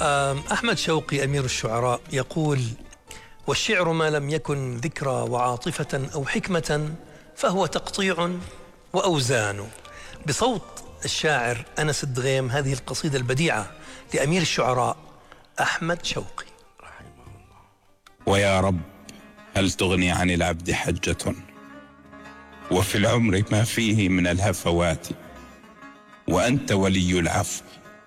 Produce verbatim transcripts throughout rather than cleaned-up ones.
أحمد شوقي أمير الشعراء يقول: والشعر ما لم يكن ذكرى وعاطفة أو حكمة فهو تقطيع وأوزان. بصوت الشاعر أنس الدغيم هذه القصيدة البديعة لأمير الشعراء أحمد شوقي. ويا رب هل تغني عن العبد حجة، وفي العمر ما فيه من الهفوات، وأنت ولي العفو،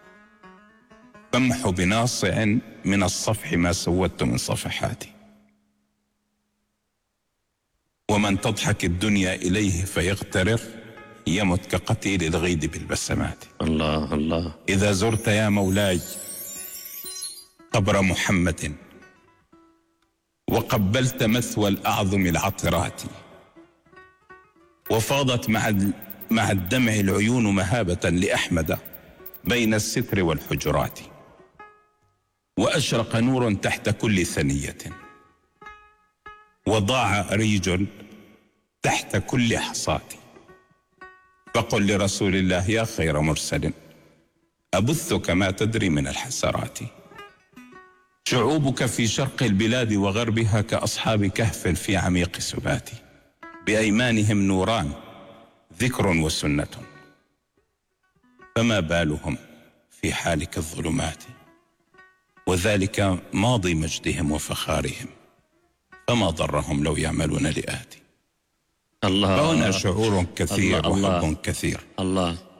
فامح بناصع من الصفح ما سودت من صفحاتي. ومن تضحك الدنيا إليه فيغترر يمت كقتيل الغيد بالبسمات. الله الله. إذا زرت يا مولاي قبر محمد وقبلت مثوى الأعظم العطرات، وفاضت مع مع الدمع العيون مهابة لأحمد بين الستر والحجرات، وأشرق نور تحت كل ثنية، وضاع ريج تحت كل حصاة، فقل لرسول الله يا خير مرسل أبثك ما تدري من الحسرات. شعوبك في شرق البلاد وغربها كأصحاب كهف في عميق سبات، بأيمانهم نوران ذكر وسنة، فما بالهم في حالك الظلمات، وذلك ماضي مجدهم وفخارهم، فما ضرهم لو يعملون لآتي. الله. فهنا شعور كثير الله وحب الله كثير. الله